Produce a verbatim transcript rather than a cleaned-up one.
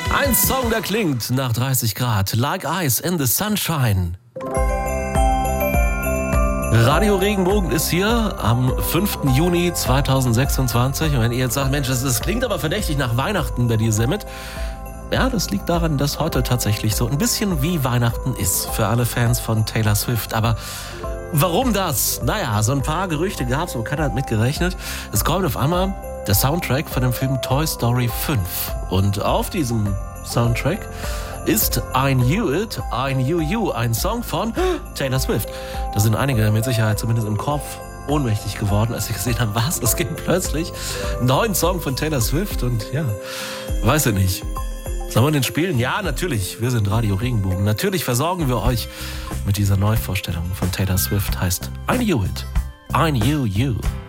Ein Song, der klingt nach dreißig Grad. Like Ice in the Sunshine. Radio Regenbogen ist hier am fünften Juni zweitausendsechsundzwanzig. Und wenn ihr jetzt sagt, Mensch, das, das klingt aber verdächtig nach Weihnachten bei dir, Semmet. Ja, das liegt daran, dass heute tatsächlich so ein bisschen wie Weihnachten ist für alle Fans von Taylor Swift. Aber warum das? Naja, so ein paar Gerüchte gab es, aber keiner hat mitgerechnet. Es kommt auf einmal der Soundtrack von dem Film Toy Story fünf. Und auf diesem Soundtrack ist I Knew It, I Knew You, ein Song von Taylor Swift. Da sind einige mit Sicherheit zumindest im Kopf ohnmächtig geworden, als sie gesehen haben, was, es gibt plötzlich einen neuen Song von Taylor Swift und ja, weiß ich nicht. Sollen wir den spielen? Ja, natürlich. Wir sind Radio Regenbogen. Natürlich versorgen wir euch mit dieser Neuvorstellung von Taylor Swift. Heißt I Knew It, I Knew You.